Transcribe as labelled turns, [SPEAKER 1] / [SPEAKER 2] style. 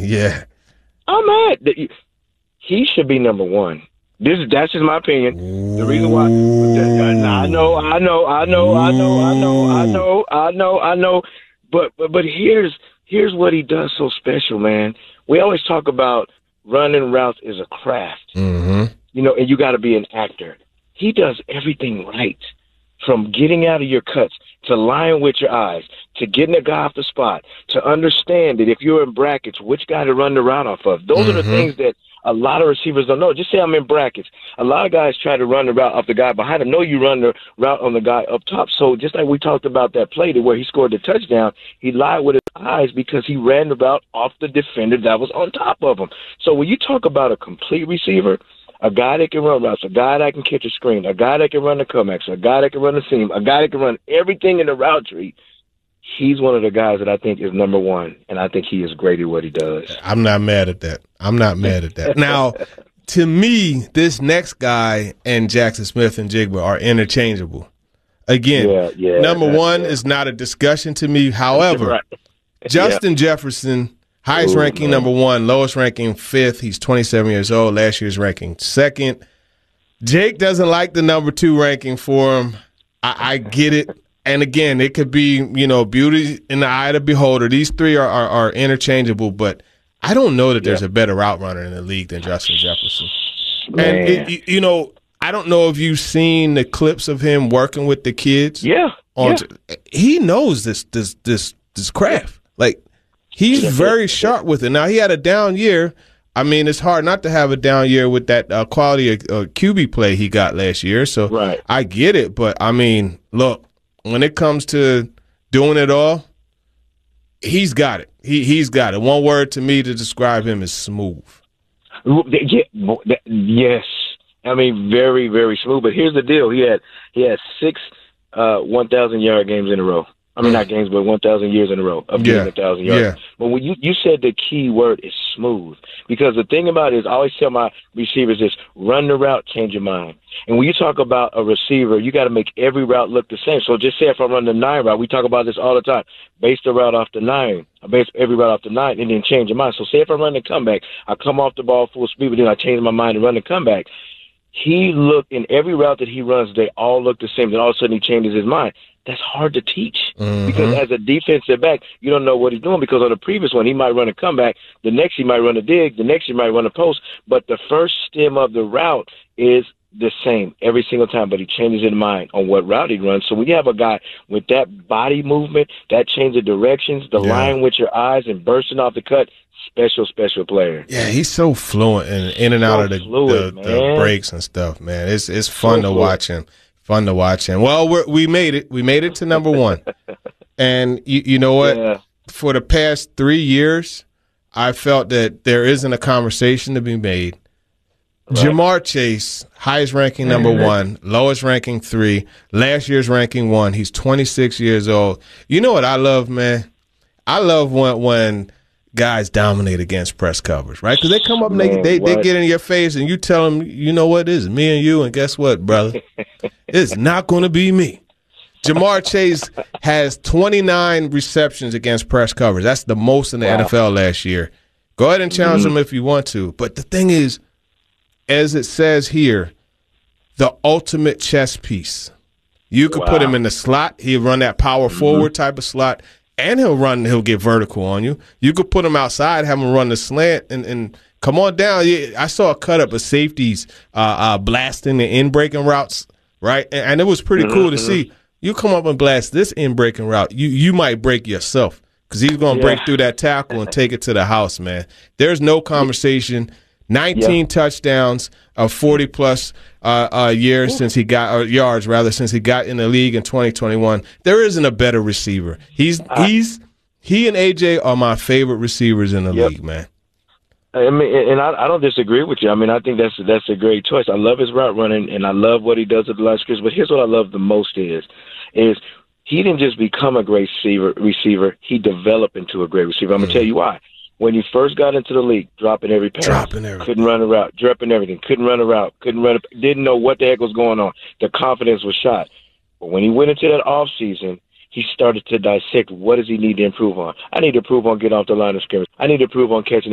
[SPEAKER 1] Yeah.
[SPEAKER 2] I'm mad. He should be number one. That's just my opinion. The reason why I know. But here's what he does so special, man. We always talk about running routes is a craft, and you got to be an actor. He does everything right, from getting out of your cuts to lying with your eyes to getting a guy off the spot to understand that if you're in brackets, which guy to run the route off of. Those are the things that a lot of receivers don't know. Just say I'm in brackets. A lot of guys try to run the route off the guy behind him. No, you run the route on the guy up top. So just like we talked about that play where he scored the touchdown, he lied with his eyes because he ran the route off the defender that was on top of him. So when you talk about a complete receiver, a guy that can run routes, a guy that can catch a screen, a guy that can run the comebacks, a guy that can run the seam, a guy that can run everything in the route tree, he's one of the guys that I think is number one, and I think he is great at what he does.
[SPEAKER 1] I'm not mad at that. Now, to me, this next guy and Jackson Smith-Njigba are interchangeable. Again, number one is not a discussion to me. However, Justin Jefferson, highest ranking number one, lowest ranking fifth. He's 27 years old. Last year's ranking second. Jake doesn't like the number two ranking for him. I get it. And again, it could be, beauty in the eye of the beholder. These three are interchangeable, but I don't know that there's a better route runner in the league than Justin Jefferson. Man. And, I don't know if you've seen the clips of him working with the kids. He knows this craft. Like, he's very sharp with it. Now, he had a down year. I mean, it's hard not to have a down year with that quality of QB play he got last year. So I get it. But, I mean, look, when it comes to doing it all, he's got it. He's got it. One word to me to describe him is smooth.
[SPEAKER 2] Yes. I mean, very, very smooth. But here's the deal. He had 6 1,000-yard games in a row. I mean, not games, but 1,000 years in a row of getting 1,000 yards.
[SPEAKER 1] Yeah.
[SPEAKER 2] But when you said the key word is smooth, because the thing about it is I always tell my receivers this: run the route, change your mind. And when you talk about a receiver, you got to make every route look the same. So just say if I run the 9 route, we talk about this all the time. Base the route off the 9. I base every route off the 9 and then change your mind. So say if I run the comeback, I come off the ball full speed, but then I change my mind and run the comeback. He looked in every route that he runs, they all look the same. Then all of a sudden he changes his mind. That's hard to teach because as a defensive back, you don't know what he's doing because on the previous one, he might run a comeback. The next, he might run a dig. The next, he might run a post. But the first stem of the route is the same every single time, but he changes his mind on what route he runs. So when you have a guy with that body movement, that change of directions, the line with your eyes and bursting off the cut, special player.
[SPEAKER 1] Yeah, he's so fluent in and out of the breaks and stuff, man. It's fun to watch him. Fun to watch him. Well, we made it. We made it to number one. And you know what? Yeah. For the past 3 years, I felt that there isn't a conversation to be made. Right. Jamar Chase, highest ranking number one, lowest ranking 3, last year's ranking 1. He's 26 years old. You know what I love, man? I love when guys dominate against press coverage, right? Because they come up and they get in your face and you tell them, you know what, this is me and you, and guess what, brother? It's not going to be me. Jamar Chase has 29 receptions against press coverage. That's the most in the NFL last year. Go ahead and challenge him if you want to. But the thing is, as it says here, the ultimate chess piece. You could put him in the slot. He'll run that power forward type of slot. And he'll get vertical on you. You could put him outside, have him run the slant, and come on down. I saw a cut up of safeties blasting the in-breaking routes, right? And it was pretty cool to see. You come up and blast this in-breaking route, you might break yourself because he's going to break through that tackle and take it to the house, man. There's no conversation. 19 touchdowns of 40-plus years since he got, or yards rather, since he got in the league in 2021. There isn't a better receiver. He and AJ are my favorite receivers in the league, man.
[SPEAKER 2] I mean, and I don't disagree with you. I mean, I think that's a great choice. I love his route running, and I love what he does at the line of scrimmage. But here's what I love the most is he didn't just become a great receiver. He developed into a great receiver. I'm going to tell you why. When he first got into the league, dropping every pass, couldn't run a route, dropping everything, couldn't run a route, didn't know what the heck was going on. The confidence was shot. But when he went into that offseason, he started to dissect what does he need to improve on. I need to improve on getting off the line of scrimmage. I need to improve on catching